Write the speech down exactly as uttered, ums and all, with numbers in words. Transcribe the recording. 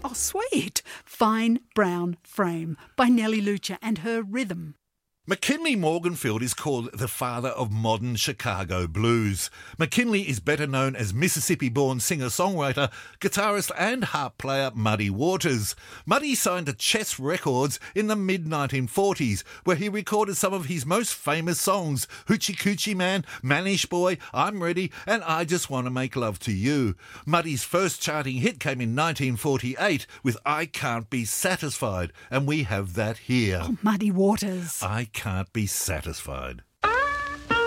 Oh, sweet. Fine Brown Frame by Nellie Lucha and her rhythm. McKinley Morganfield is called the father of modern Chicago blues. McKinley is better known as Mississippi-born singer-songwriter, guitarist and harp player Muddy Waters. Muddy signed to Chess Records in the mid nineteen forties, where he recorded some of his most famous songs, Hoochie Coochie Man, Manish Boy, I'm Ready, and I Just Want to Make Love to You. Muddy's first charting hit came in nineteen forty-eight with I Can't Be Satisfied, and we have that here. Oh, Muddy Waters. I Can't Be Satisfied.